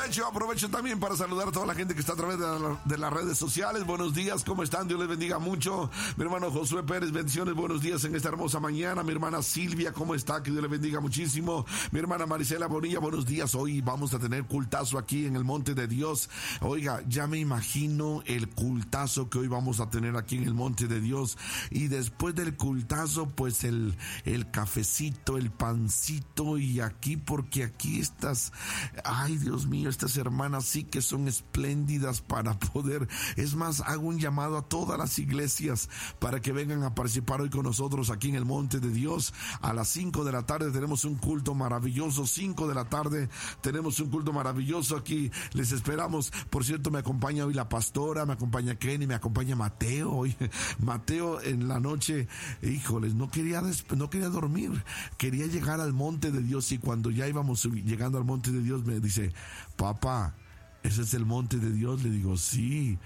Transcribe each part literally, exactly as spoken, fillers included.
Aprovecho, aprovecho también para saludar a toda la gente que está a través de, la, de las redes sociales. Buenos días, ¿cómo están? Dios les bendiga mucho. Mi hermano Josué Pérez, bendiciones, buenos días en esta hermosa mañana. Mi hermana Silvia, ¿cómo está? Que Dios le bendiga muchísimo. Mi hermana Marisela Bonilla, buenos días. Hoy vamos a tener cultazo aquí en el Monte de Dios. Oiga, ya me imagino el cultazo que hoy vamos a tener aquí en el Monte de Dios. Y después del cultazo, pues el, el cafecito, el pancito, y aquí, porque aquí estas, ay Dios mío, estas hermanas sí que son espléndidas para poder, es más, hago un llamado a todas las iglesias para que vengan a participar hoy con nosotros aquí en el Monte de Dios. A las cinco de la tarde tenemos un culto maravilloso, cinco de la tarde tenemos un culto maravilloso aquí, les esperamos. Por cierto, me acompaña hoy la pastora, me acompaña Kenny, me acompaña Mateo, hoy Mateo en la noche, híjoles, no quería, no quería dormir, quería llegar al Monte de Dios, y cuando ya íbamos llegando al Monte de Dios me dice, papá, ¿ese es el Monte de Dios? Le digo, sí.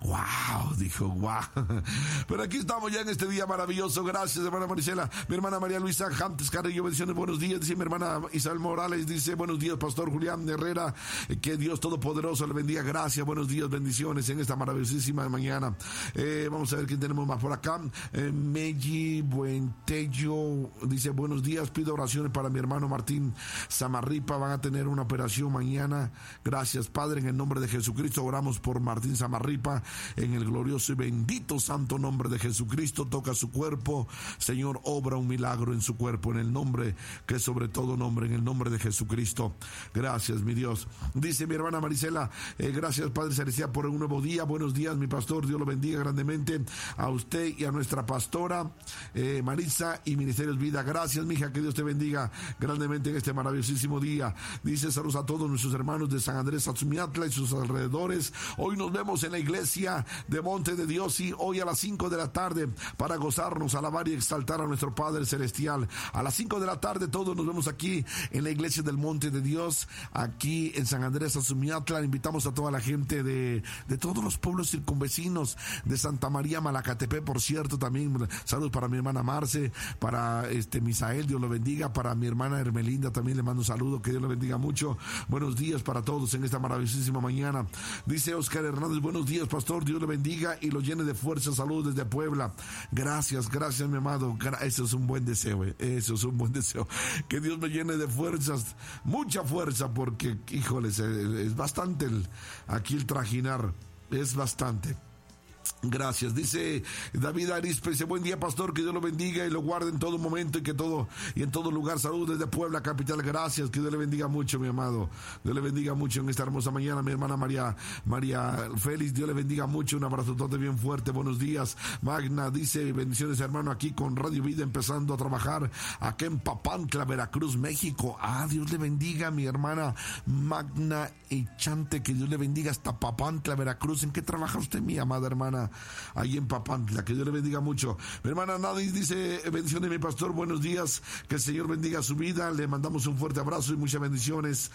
Wow, dijo, wow. Pero aquí estamos ya en este día maravilloso. Gracias, hermana Marisela. Mi hermana María Luisa Jantes Carrillo, bendiciones, buenos días. Dice mi hermana Isabel Morales, dice, buenos días, pastor Julián Herrera. Que Dios Todopoderoso le bendiga. Gracias, buenos días, bendiciones en esta maravillosísima mañana. Eh, vamos a ver quién tenemos más por acá. Eh, Meji Buentello dice, buenos días, pido oraciones para mi hermano Martín Samarripa. Van a tener una operación mañana. Gracias, Padre, en el nombre de Jesucristo oramos por Martín Samarripa. En el glorioso y bendito santo nombre de Jesucristo, toca su cuerpo, Señor, obra un milagro en su cuerpo, en el nombre que es sobre todo nombre, en el nombre de Jesucristo. Gracias, mi Dios. Dice mi hermana Marisela, eh, gracias, Padre Celestial, por un nuevo día. Buenos días, mi pastor, Dios lo bendiga grandemente a usted y a nuestra pastora eh, Marisa y Ministerios Vida. Gracias, mija, que Dios te bendiga grandemente en este maravillosísimo día. Dice, saludos a todos nuestros hermanos de San Andrés Atzumiatla y sus alrededores. Hoy nos vemos en la iglesia de Monte de Dios, y hoy a las cinco de la tarde para gozarnos, alabar y exaltar a nuestro Padre Celestial. A las cinco de la tarde todos nos vemos aquí en la iglesia del Monte de Dios, aquí en San Andrés Atzumiatla. Invitamos a toda la gente de, de todos los pueblos circunvecinos, de Santa María Malacatepe, por cierto, también saludos para mi hermana Marce, para este Misael, Dios lo bendiga, para mi hermana Hermelinda también le mando un saludo, que Dios lo bendiga mucho. Buenos días para todos en esta maravillosísima mañana. Dice Oscar Hernández, buenos días, pastor, Dios le bendiga y lo llene de fuerza, salud desde Puebla. Gracias, gracias, mi amado. Eso es un buen deseo, eh. Eso es un buen deseo. Que Dios me llene de fuerzas, mucha fuerza, porque, híjoles, es bastante el, aquí el trajinar, es bastante. Gracias, dice David Arispe, dice, buen día, pastor, que Dios lo bendiga y lo guarde en todo momento y que todo y en todo lugar. Salud desde Puebla capital. Gracias, que Dios le bendiga mucho, mi amado. Dios le bendiga mucho en esta hermosa mañana. Mi hermana María María Félix, Dios le bendiga mucho. Un abrazo todo bien fuerte. Buenos días. Magna dice, bendiciones, hermano, aquí con Radio Vida, empezando a trabajar aquí en Papantla, Veracruz, México. Ah, Dios le bendiga, mi hermana Magna Echante, que Dios le bendiga hasta Papantla, Veracruz. ¿En qué trabaja usted, mi amada hermana? Ahí en Papantla, que Dios le bendiga mucho. Mi hermana Nadis dice, bendiciones, mi pastor, buenos días, que el Señor bendiga su vida. Le mandamos un fuerte abrazo y muchas bendiciones,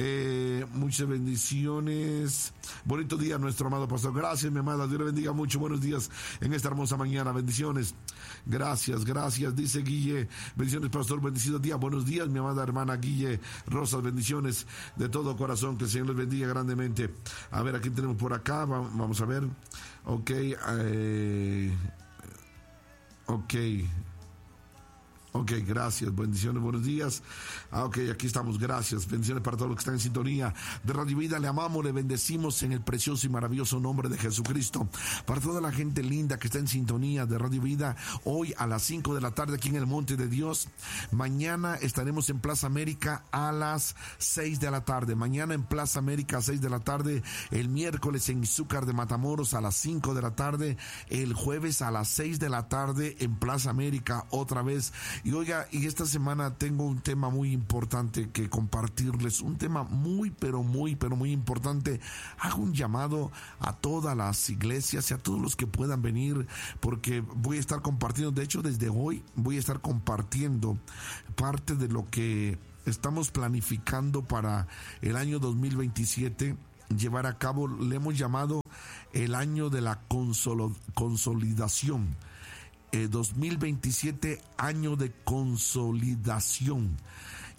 eh, muchas bendiciones. Bonito día, nuestro amado pastor. Gracias, mi amada, Dios le bendiga mucho. Buenos días en esta hermosa mañana, bendiciones. Gracias, gracias, dice Guille, bendiciones, pastor, bendecido día. Buenos días, mi amada hermana Guille Rosas, bendiciones de todo corazón, que el Señor les bendiga grandemente. A ver, aquí tenemos por acá, vamos a ver. Ok, eh, ok, ok, gracias, bendiciones, buenos días. Ah, ok, aquí estamos, gracias, bendiciones para todos los que están en sintonía de Radio Vida. Le amamos, le bendecimos en el precioso y maravilloso nombre de Jesucristo. Para toda la gente linda que está en sintonía de Radio Vida, hoy a las cinco de la tarde aquí en el Monte de Dios. Mañana estaremos en Plaza América a las seis de la tarde. Mañana en Plaza América a seis de la tarde. El miércoles en Izúcar de Matamoros a las cinco de la tarde. El jueves a las seis de la tarde en Plaza América otra vez. Y oiga, y esta semana tengo un tema muy importante que compartirles, un tema muy, pero muy, pero muy importante. Hago un llamado a todas las iglesias y a todos los que puedan venir, porque voy a estar compartiendo, de hecho desde hoy voy a estar compartiendo parte de lo que estamos planificando para el año dos mil veintisiete. Llevar a cabo, le hemos llamado el año de la consolo, consolidación. Eh, dos mil veintisiete, año de consolidación.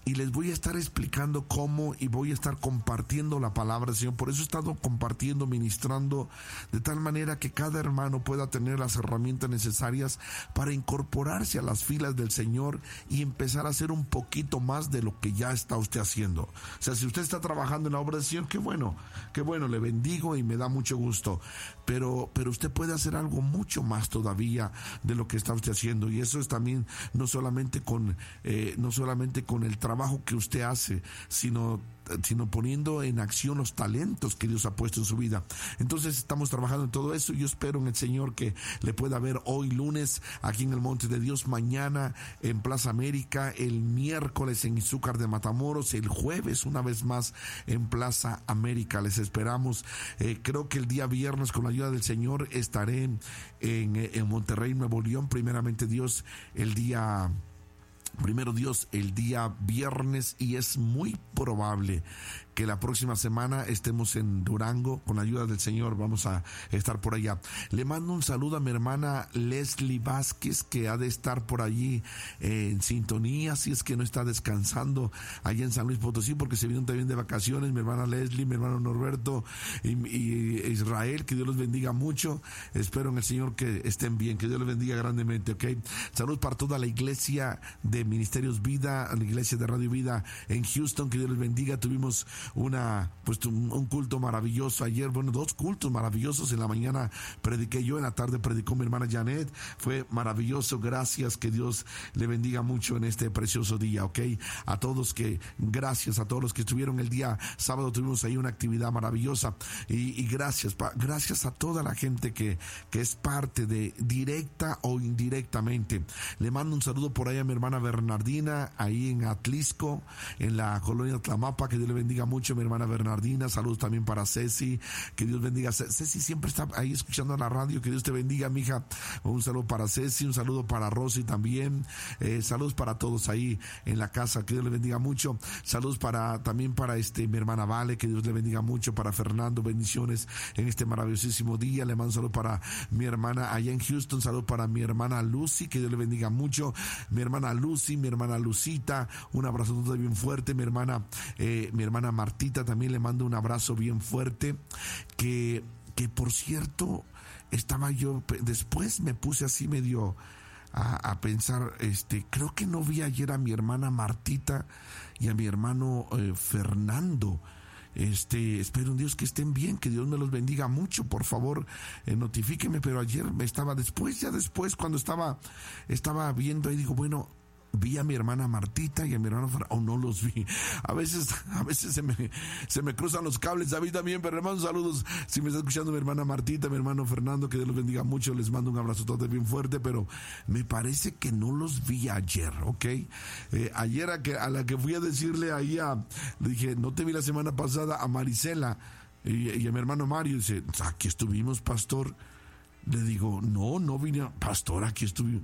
y les voy a estar explicando cómo, y voy a estar compartiendo la palabra del Señor. Por eso he estado compartiendo, ministrando, de tal manera que cada hermano pueda tener las herramientas necesarias para incorporarse a las filas del Señor y empezar a hacer un poquito más de lo que ya está usted haciendo. O sea, si usted está trabajando en la obra del Señor, qué bueno, qué bueno, le bendigo y me da mucho gusto. Pero, pero usted puede hacer algo mucho más todavía de lo que está usted haciendo, y eso es también no solamente con, eh, no solamente con el trabajo que usted hace, sino sino poniendo en acción los talentos que Dios ha puesto en su vida. Entonces estamos trabajando en todo eso. Yo espero en el Señor que le pueda ver hoy lunes aquí en el Monte de Dios, mañana en Plaza América, el miércoles en Izúcar de Matamoros, el jueves una vez más en Plaza América. Les esperamos. Eh, creo que el día viernes, con la ayuda del Señor, estaré en, en, en Monterrey, Nuevo León, primeramente Dios, el día... Primero Dios, el día viernes, y es muy probable que la próxima semana estemos en Durango. Con la ayuda del Señor vamos a estar por allá. Le mando un saludo a mi hermana Leslie Vázquez, que ha de estar por allí eh, en sintonía, si es que no está descansando allá en San Luis Potosí, porque se vienen también de vacaciones. Mi hermana Leslie, mi hermano Norberto y, y Israel, que Dios los bendiga mucho. Espero en el Señor que estén bien, que Dios los bendiga grandemente, ¿ok? Salud para toda la iglesia de Ministerios Vida, la iglesia de Radio Vida en Houston, que Dios les bendiga. Tuvimos una pues un, un culto maravilloso ayer, bueno, dos cultos maravillosos. En la mañana prediqué yo, en la tarde predicó mi hermana Janet. Fue maravilloso. Gracias, que Dios le bendiga mucho en este precioso día, ¿ok? A todos que, gracias a todos los que estuvieron el día sábado, tuvimos ahí una actividad maravillosa, y, y gracias, pa, gracias a toda la gente que, que es parte de, directa o indirectamente. Le mando un saludo por ahí a mi hermana Bernardina, ahí en Atlisco, en la colonia Tlamapa, que Dios le bendiga mucho, mi hermana Bernardina. Saludos también para Ceci, que Dios bendiga. Ceci siempre está ahí escuchando la radio, que Dios te bendiga, mija. Un saludo para Ceci, un saludo para Rosy también. Eh, saludos para todos ahí en la casa, que Dios le bendiga mucho. Saludos para, también para este, mi hermana Vale, que Dios le bendiga mucho. Para Fernando, bendiciones en este maravillosísimo día. Le mando un saludo para mi hermana allá en Houston. Saludos para mi hermana Lucy, que Dios le bendiga mucho. Mi hermana Lucy, mi hermana Lucita, un abrazo bien fuerte. Mi hermana, eh, mi hermana Martita, también le mando un abrazo bien fuerte. Que, que por cierto, estaba yo, después me puse así medio a, a pensar, este, creo que no vi ayer a mi hermana Martita y a mi hermano eh, Fernando. Este, espero en Dios que estén bien, que Dios me los bendiga mucho. Por favor, eh, notifíqueme. Pero ayer me estaba después, ya después, cuando estaba, estaba viendo ahí, digo, bueno, vi a mi hermana Martita y a mi hermano, o oh, no los vi. A veces, a veces se me, se me cruzan los cables. A mí también, pero les mando saludos. Si me está escuchando mi hermana Martita, mi hermano Fernando, que Dios los bendiga mucho. Les mando un abrazo todo bien fuerte, pero me parece que no los vi ayer, ¿ok? Eh, ayer a, que, a la que fui a decirle ahí a, le dije, no te vi la semana pasada, a Marisela y, y a mi hermano Mario. Dice, aquí estuvimos, pastor. Le digo, no, no vine, pastor, aquí estuvimos.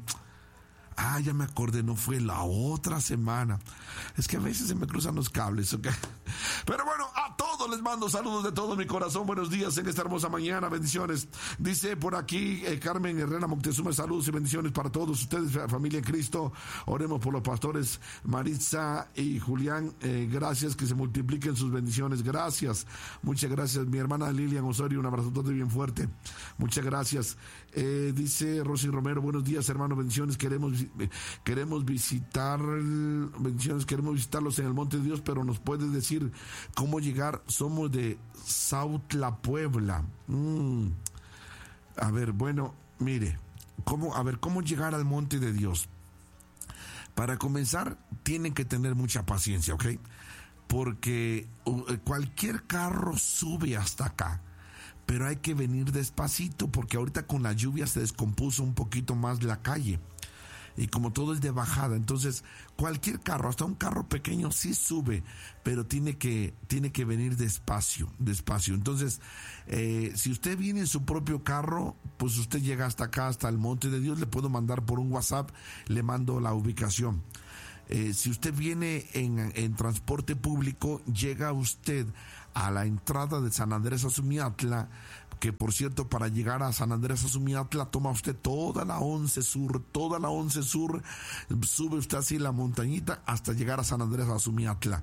Ah, ya me acordé, no fue la otra semana. Es que a veces se me cruzan los cables, ¿ok? Pero bueno, a todos les mando saludos de todo mi corazón. Buenos días en esta hermosa mañana, bendiciones. Dice por aquí eh, Carmen Herrera Moctezuma, saludos y bendiciones para todos ustedes, familia en Cristo. Oremos por los pastores Maritza y Julián. Eh, gracias, que se multipliquen sus bendiciones. Gracias, muchas gracias. Mi hermana Lilian Osorio, un abrazo todo bien fuerte. Muchas gracias. Eh, dice Rosy Romero, buenos días, hermano, bendiciones. Queremos Queremos visitar, bendiciones, queremos visitarlos en el Monte de Dios, pero nos puedes decir cómo llegar. Somos de Sautla, Puebla. Mm. A ver, bueno, mire, cómo, a ver, cómo llegar al Monte de Dios. Para comenzar, tienen que tener mucha paciencia, ¿ok? Porque cualquier carro sube hasta acá, pero hay que venir despacito, porque ahorita con la lluvia se descompuso un poquito más la calle. Y como todo es de bajada, entonces cualquier carro, hasta un carro pequeño sí sube, pero tiene que, tiene que venir despacio, despacio. Entonces, eh, si usted viene en su propio carro, pues usted llega hasta acá, hasta el Monte de Dios. Le puedo mandar por un WhatsApp, le mando la ubicación. Eh, si usted viene en, en transporte público, llega usted a la entrada de San Andrés Azumiatla, que por cierto, para llegar a San Andrés Azumiatla toma usted toda la once Sur, toda la once Sur, sube usted así la montañita hasta llegar a San Andrés Azumiatla.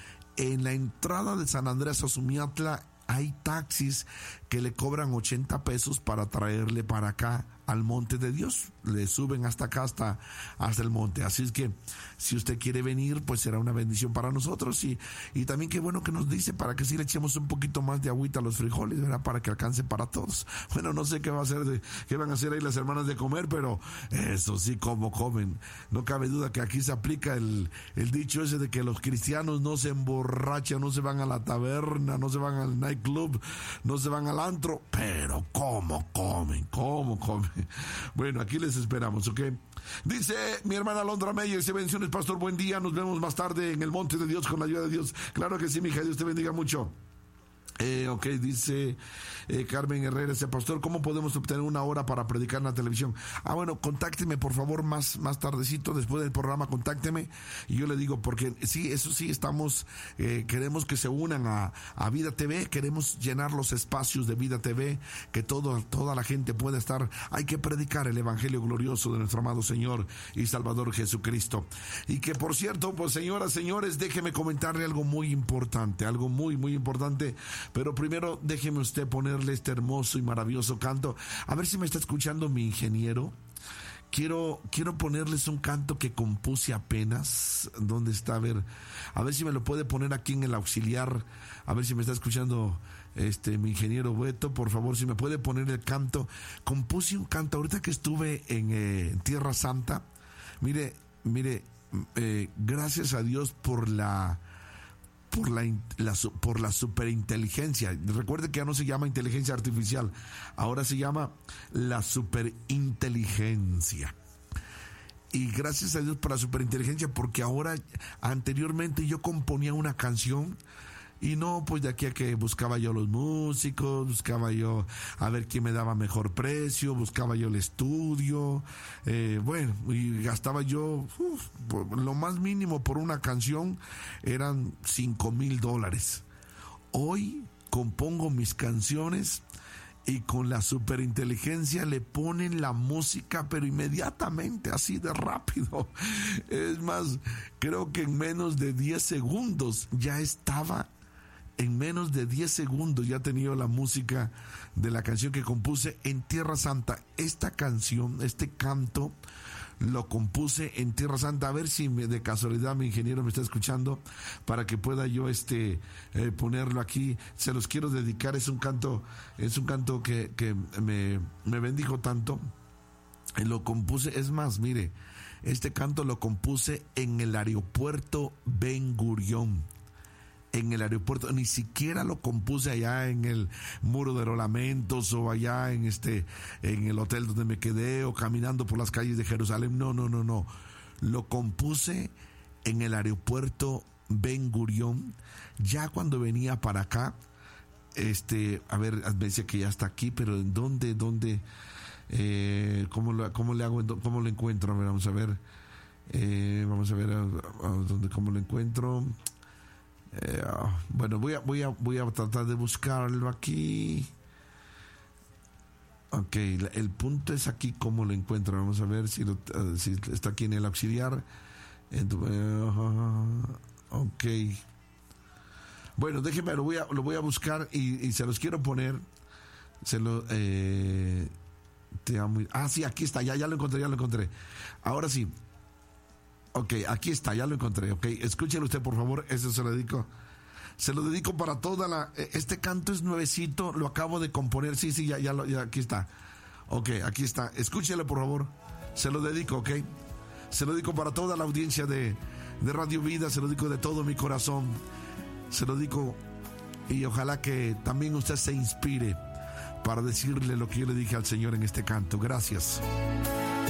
En la entrada de San Andrés Azumiatla hay taxis que le cobran ochenta pesos para traerle para acá al monte de Dios. Le suben hasta acá, hasta, hasta el monte. Así es que si usted quiere venir, pues será una bendición para nosotros. Y, y también qué bueno que nos dice para que sí le echemos un poquito más de agüita a los frijoles, ¿verdad? Para que alcance para todos. Bueno, no sé qué va a hacer de, qué van a hacer ahí las hermanas de comer, pero eso sí, como comen. No cabe duda que aquí se aplica el, el dicho ese de que los cristianos no se emborrachan, no se van a la taberna, no se van al nightclub, no se van al antro, pero cómo comen, cómo comen. Bueno, aquí les esperamos, ¿ok? Dice mi hermana Alondra Meyer, dice: bendiciones, pastor, buen día, nos vemos más tarde en el monte de Dios con la ayuda de Dios. Claro que sí, mija, Dios te bendiga mucho. Eh, ok, dice eh, Carmen Herrera, ese pastor, ¿cómo podemos obtener una hora para predicar en la televisión? Ah, bueno, contácteme por favor más, más tardecito, después del programa, contácteme y yo le digo, porque sí, eso sí, estamos, eh, queremos que se unan a, a Vida T V, queremos llenar los espacios de Vida T V, que todo, toda la gente pueda estar, hay que predicar el evangelio glorioso de nuestro amado Señor y Salvador Jesucristo. Y que por cierto, pues señoras, señores, déjeme comentarle algo muy importante, algo muy, muy importante. Pero primero déjeme usted ponerle este hermoso y maravilloso canto. A ver si me está escuchando mi ingeniero. Quiero, quiero ponerles un canto que compuse apenas. ¿Dónde está? A ver, a ver si me lo puede poner aquí en el auxiliar. A ver si me está escuchando este mi ingeniero Beto. Por favor, si me puede poner el canto. Compuse un canto ahorita que estuve en eh, Tierra Santa. Mire, mire, eh, gracias a Dios por la... Por la, la, por la superinteligencia. Recuerde que ya no se llama inteligencia artificial, ahora se llama la superinteligencia. Y gracias a Dios por la superinteligencia, porque ahora, anteriormente yo componía una canción y no, pues de aquí a que buscaba yo los músicos, buscaba yo a ver quién me daba mejor precio, buscaba yo el estudio, eh, bueno, y gastaba yo uf, lo más mínimo por una canción eran cinco mil dólares. Hoy compongo mis canciones y con la superinteligencia le ponen la música, pero inmediatamente, así de rápido. Es más, creo que en menos de diez segundos ya estaba. En menos de diez segundos ya he tenido la música de la canción que compuse en Tierra Santa. Esta canción, este canto, lo compuse en Tierra Santa. A ver si me, de casualidad mi ingeniero me está escuchando para que pueda yo este eh, ponerlo aquí. Se los quiero dedicar. Es un canto, es un canto que, que me, me bendijo tanto. Lo compuse, es más, mire, este canto lo compuse en el aeropuerto Ben Gurión. En el aeropuerto, ni siquiera lo compuse allá en el muro de los lamentos o allá en este en el hotel donde me quedé o caminando por las calles de Jerusalén. No, no, no, no. Lo compuse en el aeropuerto Ben Gurión. Ya cuando venía para acá, este, a ver, me decía que ya está aquí, pero ¿en dónde, dónde, eh, cómo lo, cómo le hago, cómo lo encuentro? A ver, vamos a ver, eh, vamos a ver a, a dónde, cómo lo encuentro. Eh, bueno, voy a, voy a, voy a tratar de buscarlo aquí. Ok, el punto es aquí cómo lo encuentro. Vamos a ver si, lo, uh, si está aquí en el auxiliar. Uh, ok. Bueno, déjenme, lo voy a, lo voy a buscar y, y se los quiero poner. Se lo, eh, te amo. Ah, sí, aquí está, ya, ya lo encontré, ya lo encontré. Ahora sí. Ok, aquí está, ya lo encontré. Ok, escúchelo usted, por favor. Eso se lo dedico. Se lo dedico para toda la... Este canto es nuevecito, lo acabo de componer. Sí, sí, ya, ya, lo, ya aquí está. Ok, aquí está. Escúchelo, por favor. Se lo dedico, ok. Se lo dedico para toda la audiencia de, de Radio Vida. Se lo dedico de todo mi corazón. Se lo dedico y ojalá que también usted se inspire para decirle lo que yo le dije al Señor en este canto. Gracias.